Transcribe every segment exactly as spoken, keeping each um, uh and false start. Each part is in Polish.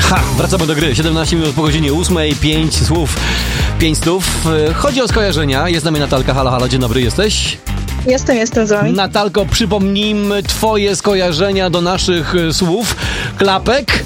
Ha, wracamy do gry. siedemnaście minut po godzinie ósmej, pięć słów, pięć stów. Chodzi o skojarzenia. Jest z nami Natalka. Halo, halo, dzień dobry, jesteś? Jestem, jestem z wami. Natalko, przypomnijmy twoje skojarzenia do naszych słów. Klapek.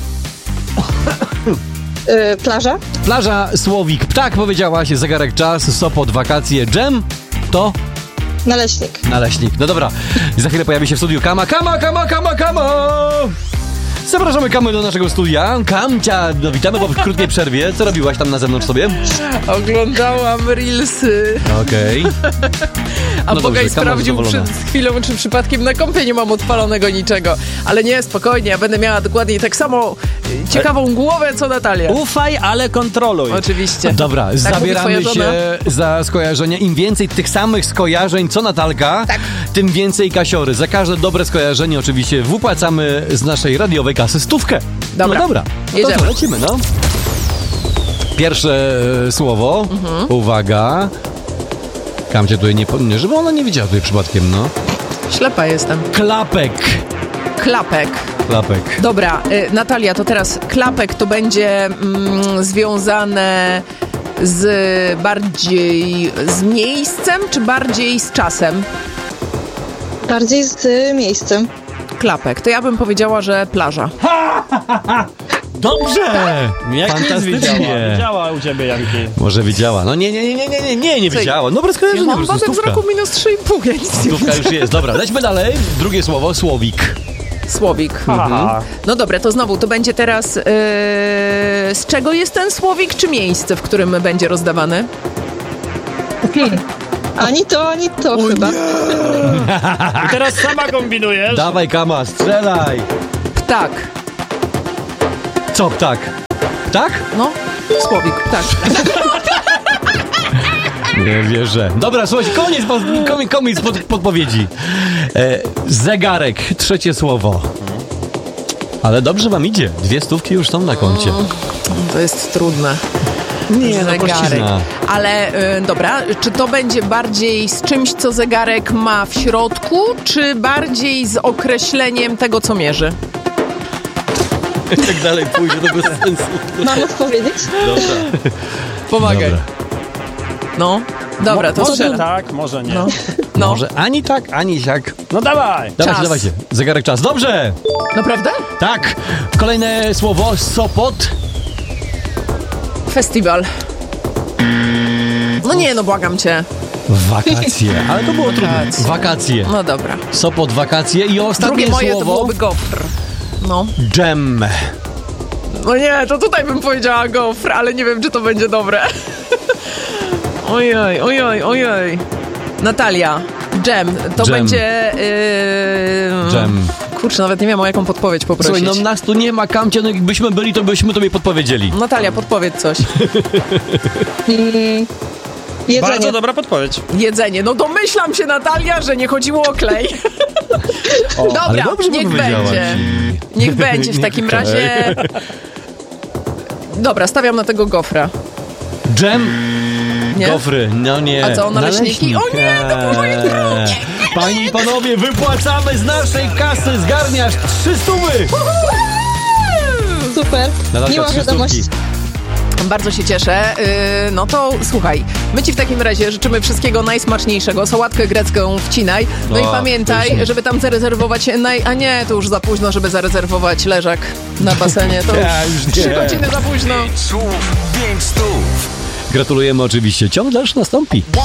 Yy, plaża? Plaża, słowik, ptak, powiedziałaś, zegarek czas, Sopot, wakacje, dżem, to? Naleśnik. Naleśnik. No dobra, za chwilę pojawi się w studiu Kama, Kama, Kama, Kama, Kama! Zapraszamy Kamę do naszego studia. Kamcia, no witamy po krótkiej przerwie. Co robiłaś tam na zewnątrz sobie? Oglądałam reelsy. Okej. Okay. A No Bogaj dobrze, sprawdził przed chwilą, czy przypadkiem na kompie nie mam odpalonego niczego. Ale nie, spokojnie, ja będę miała dokładnie tak samo ciekawą głowę, co Natalia. Ufaj, ale kontroluj. Oczywiście. Dobra, tak zabieramy się za skojarzenia. Im więcej tych samych skojarzeń, co Natalka, tak. tym więcej kasiory. Za każde dobre skojarzenie oczywiście wypłacamy z naszej radiowej kasy stówkę. Dobra. No dobra, no jedziemy. To lecimy, no. Pierwsze e, słowo, mhm. Uwaga. Kamcia tutaj nie, nie, żeby ona nie widziała tutaj przypadkiem, no. Ślepa jestem. Klapek. Klapek. Klapek. Dobra, y, Natalia, to teraz klapek to będzie mm, związane z bardziej z miejscem, czy bardziej z czasem? Bardziej z y, miejscem. Klapek. To ja bym powiedziała, że plaża. Dobrze! Jak fantastycznie. widziała, widziała u ciebie, Janki. Może widziała. No nie, nie, nie, nie, nie, nie, nie, nie Co? widziała. Dobre skojarzenie, Ja po mam prostu badek stówka. wzroku minus trzy i pół, ja nic nie Stówka już jest. Dobra, lećmy dalej. Drugie słowo, słowik. Słowik. Aha. No dobra, to znowu, to będzie teraz yy, z czego jest ten słowik, czy miejsce, w którym będzie rozdawany? Hmm. Ani to, ani to o, chyba. I teraz sama kombinujesz. Dawaj, Kama, strzelaj. Ptak. Co, ptak? Ptak? No, słowik, ptak. Nie wierzę. Dobra, słuchajcie, koniec, koniec, koniec pod, podpowiedzi. E, zegarek, trzecie słowo. Ale dobrze wam idzie. Dwie stówki już są na koncie. Mm, to jest trudne. Nie, no, zegarek. prościzna. Ale y, dobra, czy to będzie bardziej z czymś, co zegarek ma w środku, czy bardziej z określeniem tego, co mierzy? Jak dalej pójdzie, to bez sensu. Mam odpowiedzieć? Dobra. Pomagaj. Dobra. No, dobra, Mo- to może strzelam. tak, może nie. No. No, No. Może ani tak, ani siak. dawaj. Dawajcie, Czas. dawajcie. Zegarek czas. Dobrze! Naprawdę? Tak. Kolejne słowo, Sopot. Festiwal. No nie, no błagam cię. Wakacje. Ale to było trudne. Wakacje. Wakacje. No dobra. Sopot, wakacje i ostatnie Drugie moje to słowo. byłoby gofr. No. Dżem. No nie, to tutaj bym powiedziała gofr, ale nie wiem, czy to będzie dobre. Ojej, ojej, ojej. Natalia, dżem. To Dżem. będzie... Yy... Dżem. Kurczę, nawet nie wiem, o jaką podpowiedź poprosić. Słuchaj, no nas tu nie ma, Kamcie, no jakbyśmy byli, to byśmy tobie podpowiedzieli. Natalia, podpowiedz coś. Mm, jedzenie. Bardzo dobra podpowiedź. Jedzenie. No domyślam się, Natalia, że nie chodziło o klej. Ale Dobra, dobrze niech powiedziałaś. będzie. Niech będzie w takim razie. Dobra, stawiam na tego gofra. Dżem. Nie? Gofry, no nie. A co, naleśniki? Naleśnik. O nie, to było moje drugie. Panie i panowie, wypłacamy z naszej kasy, zgarniasz trzy stówy. Super. Natalka, Miła trzy No wiadomość. stówki. Bardzo się cieszę. Yy, no to słuchaj, my ci w takim razie życzymy wszystkiego najsmaczniejszego. Sałatkę grecką wcinaj. No, O, i pamiętaj, pysznie. żeby tam zarezerwować naj... A nie, to już za późno, żeby zarezerwować leżak na basenie. To Ja już już trzy nie. godziny za późno. Słów pięć stów. Gratulujemy oczywiście. Ciąg dalszy nastąpi.